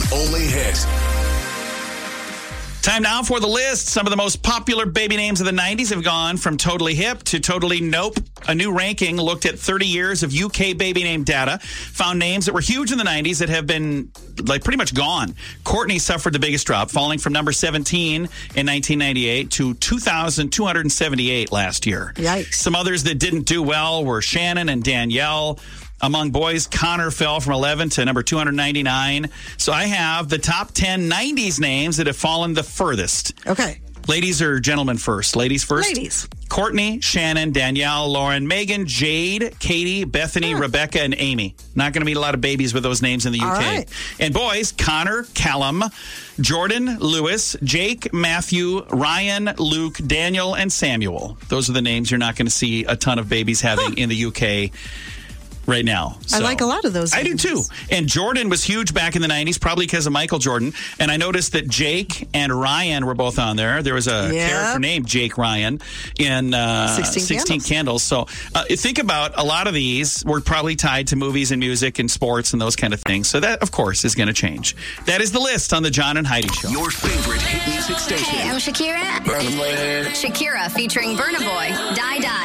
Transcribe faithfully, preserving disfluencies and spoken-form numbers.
only hit. Time now for the list. Some of the most popular baby names of the nineties have gone from totally hip to totally nope. A new ranking looked at thirty years of U K baby name data, found names that were huge in the nineties that have been like pretty much gone. Courtney suffered the biggest drop, falling from number seventeen in nineteen ninety-eight to two thousand two hundred seventy-eight last year. Yikes. Some others that didn't do well were Shannon and Danielle. Among boys, Connor fell from eleven to number two hundred ninety-nine. So I have the top ten nineties names that have fallen the furthest. Okay. Ladies or gentlemen first? Ladies first? Ladies. Courtney, Shannon, Danielle, Lauren, Megan, Jade, Katie, Bethany, Huh. Rebecca, and Amy. Not going to meet a lot of babies with those names in the U K. All right. And boys, Connor, Callum, Jordan, Lewis, Jake, Matthew, Ryan, Luke, Daniel, and Samuel. Those are the names you're not going to see a ton of babies having Huh. in the U K right now. I So, like a lot of those I do names. too. And Jordan was huge back in the nineties, probably because of Michael Jordan. And I noticed that Jake and Ryan were both on there. There was a Yep. character named Jake Ryan in uh, sixteen, sixteen Candles. Candles. So uh, think about a lot of these were probably tied to movies and music and sports and those kind of things. So that, of course, is going to change. That is the list on the John and Heidi Show. Your favorite hit music station. Hey, I'm Shakira. Shakira featuring Burna Boy, Die Die.